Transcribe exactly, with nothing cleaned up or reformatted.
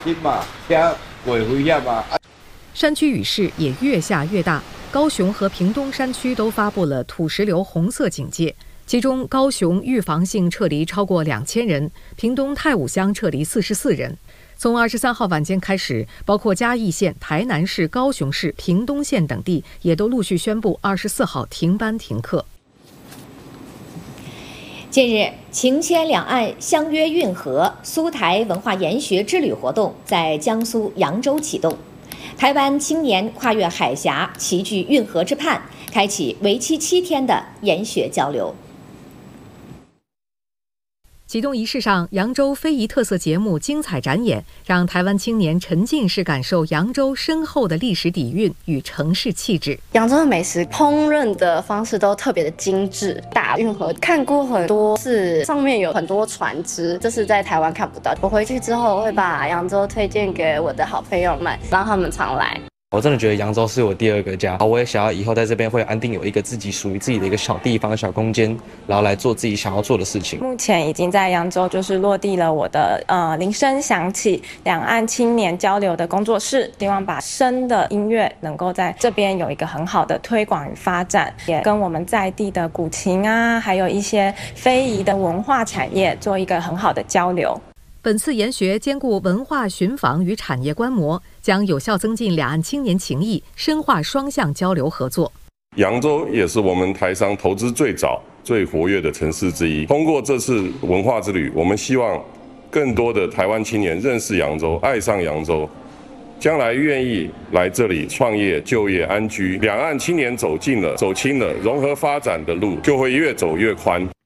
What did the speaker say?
紧嘛，遐袂危险嘛。 山区雨势也越下越大，高雄和屏东山区都发布了土石流红色警戒。其中，高雄预防性撤离超过两千人，屏东太武乡撤离四十四人。从二十三号晚间开始，包括嘉义县、台南市、高雄市、屏东县等地也都陆续宣布二十四号停班停课。 近日，情牵两岸相约运河苏台文化研学之旅活动在江苏扬州启动，台湾青年跨越海峡，齐聚运河之畔，开启为期七天的研学交流。 启动仪式上，扬州非遗特色节目精彩展演，让台湾青年沉浸式感受扬州深厚的历史底蕴与城市气质。 扬州的美食烹饪的方式都特别的精致。大运河看过很多次，上面有很多船只，这是在台湾看不到。我回去之后会把扬州推荐给我的好朋友们，让他们常来。 我真的觉得扬州是我第二个家，我也想要以后在这边会安定有一个自己属于自己的一个小地方、小空间，然后来做自己想要做的事情。 目前已经在扬州就是落地了我的呃铃声响起两岸青年交流的工作室，希望把声的音乐能够在这边有一个很好的推广与发展，也跟我们在地的古琴啊，还有一些非遗的文化产业做一个很好的交流。 本次研学兼顾文化寻访与产业观摩，将有效增进两岸青年情谊，深化双向交流合作。 扬州也是我们台商投资最早、最活跃的城市之一。通过这次文化之旅，我们希望更多的台湾青年认识扬州、爱上扬州，将来愿意来这里创业、就业、安居。两岸青年走近了、走清了，融合发展的路就会越走越宽。